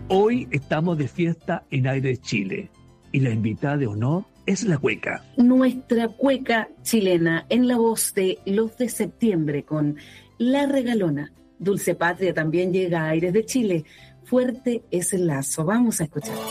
Hoy estamos de fiesta en Aires Chile y la invitada de honor es la cueca. Nuestra cueca chilena en la voz de Los de Septiembre con La Regalona. Dulce Patria también llega a Aires de Chile. Fuerte es el lazo. Vamos a escuchar.